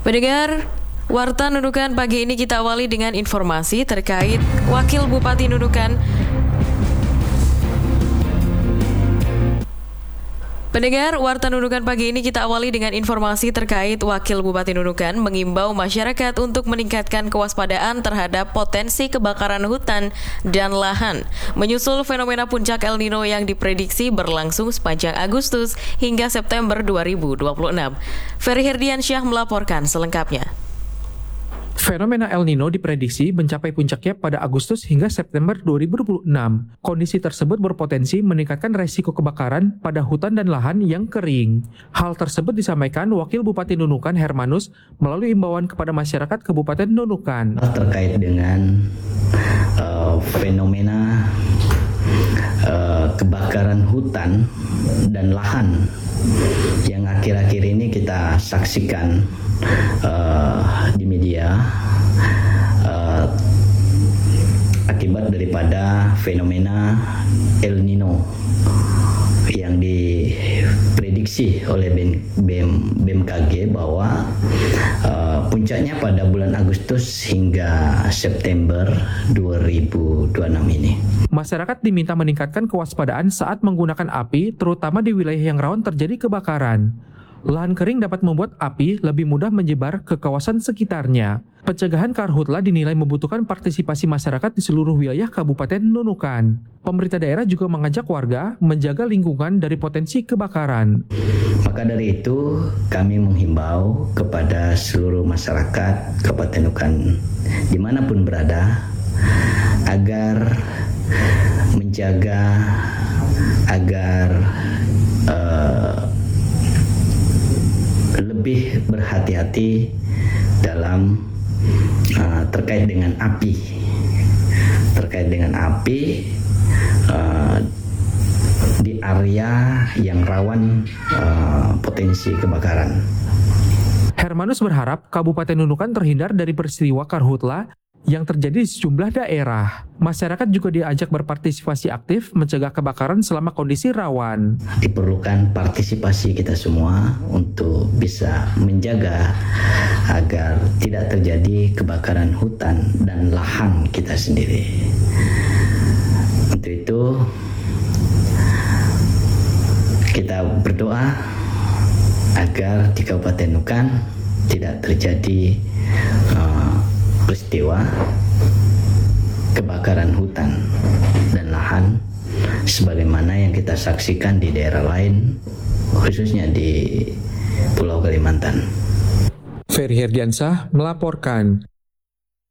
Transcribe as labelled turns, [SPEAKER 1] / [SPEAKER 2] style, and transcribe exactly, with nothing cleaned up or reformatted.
[SPEAKER 1] Pendengar, Warta Nunukan pagi ini kita awali dengan informasi terkait Wakil Bupati Nunukan. Pendengar, Warta Nunukan pagi ini kita awali dengan informasi terkait Wakil Bupati Nunukan mengimbau masyarakat untuk meningkatkan kewaspadaan terhadap potensi kebakaran hutan dan lahan, menyusul fenomena puncak El Nino yang diprediksi berlangsung sepanjang Agustus hingga September dua ribu dua puluh enam. Ferry Herdiansyah melaporkan selengkapnya.
[SPEAKER 2] Fenomena El Nino diprediksi mencapai puncaknya pada Agustus hingga September dua ribu dua puluh enam. Kondisi tersebut berpotensi meningkatkan resiko kebakaran pada hutan dan lahan yang kering. Hal tersebut disampaikan Wakil Bupati Nunukan Hermanus melalui imbauan kepada masyarakat Kabupaten Nunukan.
[SPEAKER 3] Terkait dengan uh, fenomena uh, kebakaran hutan dan lahan yang akhir-akhir ini kita saksikan uh, di media uh, akibat daripada fenomena El Nino yang diprediksi oleh B M K G bahwa uh, puncaknya pada bulan Agustus hingga September dua ribu dua puluh enam ini.
[SPEAKER 2] Masyarakat diminta meningkatkan kewaspadaan saat menggunakan api, terutama di wilayah yang rawan terjadi kebakaran. Lahan kering dapat membuat api lebih mudah menyebar ke kawasan sekitarnya. Pencegahan karhutla dinilai membutuhkan partisipasi masyarakat di seluruh wilayah Kabupaten Nunukan. Pemerintah daerah juga mengajak warga menjaga lingkungan dari potensi kebakaran.
[SPEAKER 3] Maka dari itu kami menghimbau kepada seluruh masyarakat Kabupaten Nunukan dimanapun berada agar menjaga agar uh, lebih berhati-hati dalam uh, terkait dengan api terkait dengan api uh, di area yang rawan uh, potensi kebakaran.
[SPEAKER 2] Hermanus berharap Kabupaten Nunukan terhindar dari peristiwa karhutla yang terjadi di sejumlah daerah. Masyarakat juga diajak berpartisipasi aktif mencegah kebakaran selama kondisi rawan.
[SPEAKER 3] Diperlukan partisipasi kita semua untuk bisa menjaga agar tidak terjadi kebakaran hutan dan lahan kita sendiri. Untuk itu kita berdoa agar di Kabupaten Nunukan tidak terjadi uh, peristiwa kebakaran hutan dan lahan sebagaimana yang kita saksikan di daerah lain, khususnya di Pulau Kalimantan.
[SPEAKER 2] Ferry Herdiansyah melaporkan.